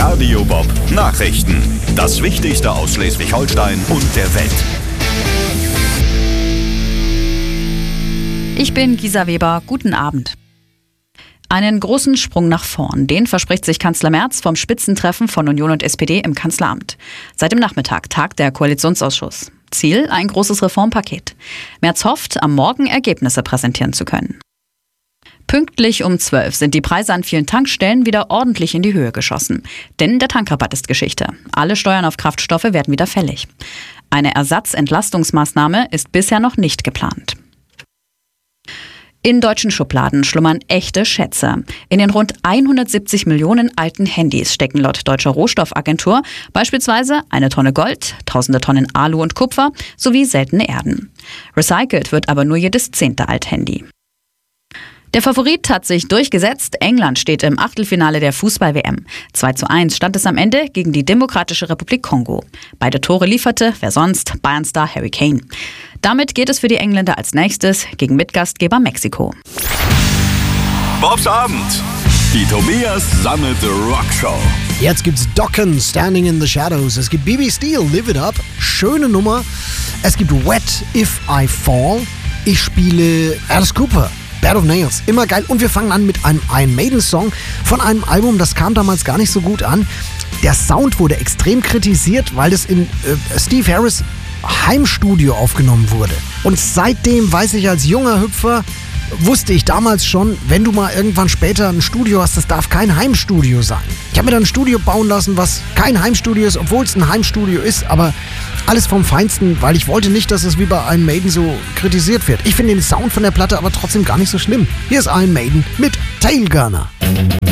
Radio Bob Nachrichten. Das Wichtigste aus Schleswig-Holstein und der Welt. Ich bin Gisa Weber. Guten Abend. Einen großen Sprung nach vorn, den verspricht sich Kanzler Merz vom Spitzentreffen von Union und SPD im Kanzleramt. Seit dem Nachmittag tagt der Koalitionsausschuss. Ziel: ein großes Reformpaket. Merz hofft, am Morgen Ergebnisse präsentieren zu können. Pünktlich um 12 sind die Preise an vielen Tankstellen wieder ordentlich in die Höhe geschossen. Denn der Tankrabatt ist Geschichte. Alle Steuern auf Kraftstoffe werden wieder fällig. Eine Ersatzentlastungsmaßnahme ist bisher noch nicht geplant. In deutschen Schubladen schlummern echte Schätze. In den rund 170 Millionen alten Handys stecken laut Deutscher Rohstoffagentur beispielsweise eine Tonne Gold, tausende Tonnen Alu und Kupfer sowie seltene Erden. Recycelt wird aber nur jedes 10. Althandy. Der Favorit hat sich durchgesetzt. England steht im Achtelfinale der Fußball-WM. 2:1 stand es am Ende gegen die Demokratische Republik Kongo. Beide Tore lieferte, wer sonst, Bayern-Star Harry Kane. Damit geht es für die Engländer als nächstes gegen Mitgastgeber Mexiko. Bobs Abend. Die Tobias Sammet Rockshow. Jetzt gibt's Dokken, Standing in the Shadows. Es gibt BB Steel, Live It Up. Schöne Nummer. Es gibt Wet If I Fall. Ich spiele Alice Cooper. Bed of Nails, immer geil. Und wir fangen an mit einem Iron Maiden-Song von einem Album, das kam damals gar nicht so gut an. Der Sound wurde extrem kritisiert, weil es in Steve Harris Heimstudio aufgenommen wurde. Und seitdem weiß ich als junger Hüpfer, wusste ich damals schon, wenn du mal irgendwann später ein Studio hast, das darf kein Heimstudio sein. Ich habe mir dann ein Studio bauen lassen, was kein Heimstudio ist, obwohl es ein Heimstudio ist, aber alles vom Feinsten, weil ich wollte nicht, dass es wie bei Iron Maiden so kritisiert wird. Ich finde den Sound von der Platte aber trotzdem gar nicht so schlimm. Hier ist Iron Maiden mit Tailgunner.